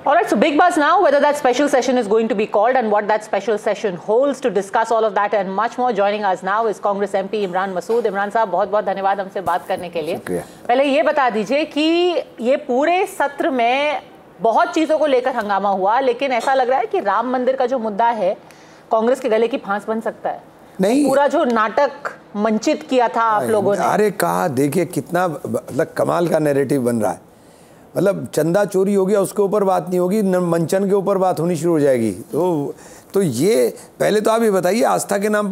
All right, so big buzz now whether that special session is going to be called and what that special session holds. To discuss all of that and much more, joining us now is Congress MP Imran Masood. Imran साहब, बहुत बहुत धन्यवाद हमसे बात करने के लिए। पहले ये बता दीजिए कि ये पूरे सत्र में बहुत चीज़ों को लेकर हंगामा हुआ, लेकिन ऐसा लग रहा है कि राम मंदिर का जो मुद्दा है कांग्रेस के गले की फांस बन सकता है। नहीं, पूरा जो नाटक मंचित किया था आप लोगों ने, अरे कहा देखिए कितना मतलब कमाल का नैरेटिव बन रहा है। मतलब चंदा चोरी हो गया उसके ऊपर बात नहीं होगी, मंचन के ऊपर बात होनी शुरू हो जाएगी। तो ये पहले तो आप ये बताइए, आस्था के नाम